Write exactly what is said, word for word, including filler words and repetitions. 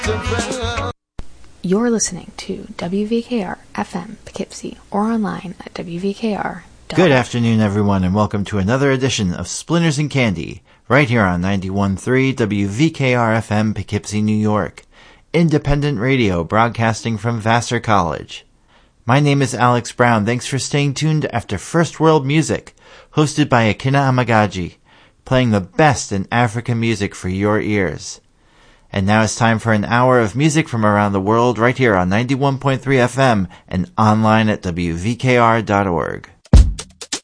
You're listening to W V K R F M Poughkeepsie or online at W V K R dot org. Good afternoon, everyone, and welcome to another edition of Splinters and Candy, right here on ninety-one point three W V K R F M Poughkeepsie, New York. Independent radio broadcasting from Vassar College. My name is Alex Brown. Thanks for staying tuned after First World Music, hosted by Akina Amagaji, playing the best in African music for your ears. And now it's time for an hour of music from around the world right here on ninety-one point three F M and online at W V K R dot org.